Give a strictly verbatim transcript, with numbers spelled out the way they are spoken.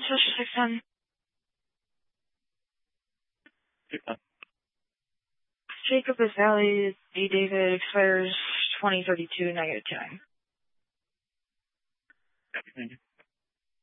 Swisher six ten. six ten. Jacob is Valley, D. David expires twenty thirty-two, negative two nine. Copy, thank you.